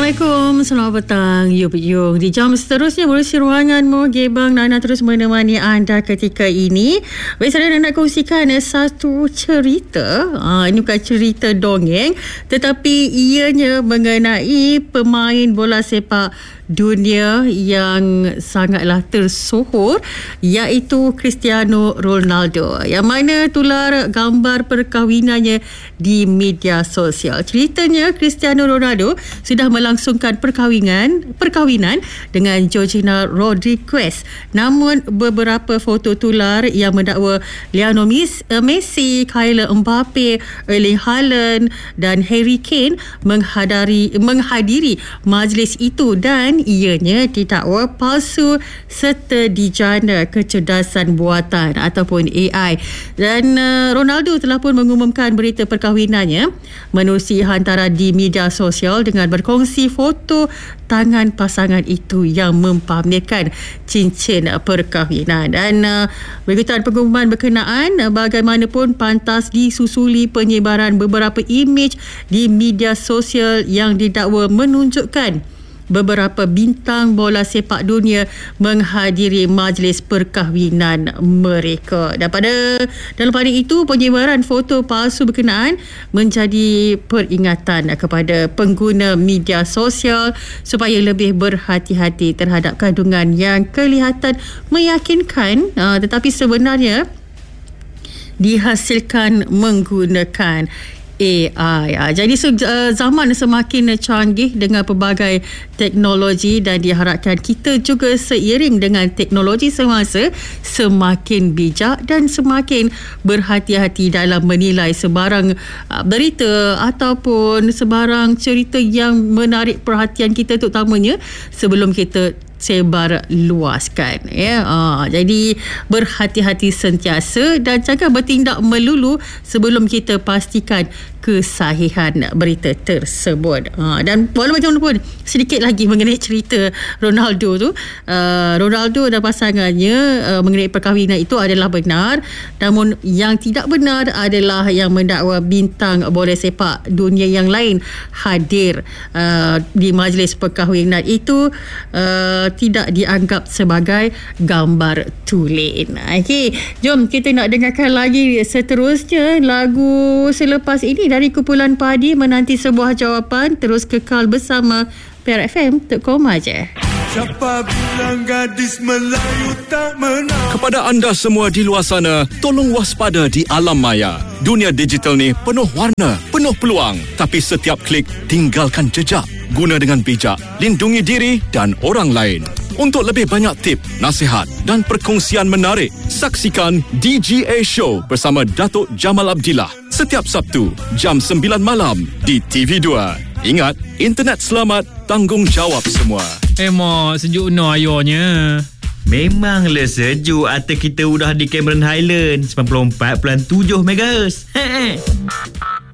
Assalamualaikum, selamat petang Yung. Di jam seterusnya berusi ruangan Gebang Nana terus menemani anda ketika ini. Baik, saya nak kongsikan satu cerita. Ini bukan cerita dongeng, tetapi ianya mengenai pemain bola sepak dunia yang sangatlah tersohor, iaitu Cristiano Ronaldo, yang mana tular gambar perkahwinannya di media sosial. Ceritanya, Cristiano Ronaldo sudah melangsungkan perkahwinan dengan Georgina Rodriguez. Namun beberapa foto tular yang mendakwa Lionel Messi, Kylian Mbappe, Erling Haaland dan Harry Kane menghadiri majlis itu dan ianya didakwa palsu serta dijana kecerdasan buatan ataupun AI. Dan Ronaldo telah pun mengumumkan berita perkahwinannya menerusi hantaran di media sosial dengan berkongsi foto tangan pasangan itu yang mempamerkan cincin perkahwinan. Dan berikutan pengumuman berkenaan, bagaimanapun pantas disusuli penyebaran beberapa imej di media sosial yang didakwa menunjukkan beberapa bintang bola sepak dunia menghadiri majlis perkahwinan mereka. Dan dalam pada itu, penyebaran foto palsu berkenaan menjadi peringatan kepada pengguna media sosial supaya lebih berhati-hati terhadap kandungan yang kelihatan meyakinkan tetapi sebenarnya dihasilkan menggunakan AI. Jadi zaman semakin canggih dengan pelbagai teknologi dan diharapkan kita juga seiring dengan teknologi semasa semakin bijak dan semakin berhati-hati dalam menilai sebarang berita ataupun sebarang cerita yang menarik perhatian kita, terutamanya sebelum kita sebar luaskan, ya. Jadi berhati-hati sentiasa dan jangan bertindak melulu sebelum kita pastikan kesahihan berita tersebut. Dan walau bagaimanapun, sedikit lagi mengenai cerita Ronaldo tu. Ronaldo dan pasangannya mengenai perkahwinan itu adalah benar, namun yang tidak benar adalah yang mendakwa bintang bola sepak dunia yang lain hadir di majlis perkahwinan itu tidak dianggap sebagai gambar tulen. Okey, jom kita nak dengarkan lagi seterusnya lagu selepas ini dari kumpulan Padi Menanti Sebuah Jawapan. Terus kekal bersama PRFM, tek koma je. Siapa bilang gadis Melayu tak menang? Kepada anda semua di luar sana, tolong waspada di alam maya. Dunia digital ni penuh warna, penuh peluang. Tapi setiap klik tinggalkan jejak. Guna dengan bijak, lindungi diri dan orang lain. Untuk lebih banyak tip, nasihat dan perkongsian menarik, saksikan DGA Show bersama Datuk Jamal Abdillah setiap Sabtu jam 9 malam di TV2. Ingat, internet selamat, tanggungjawab semua. Mak, sejuk no ayonya. Memanglah sejuk. Atas kita udah di Cameron Highland 94.7 MHz.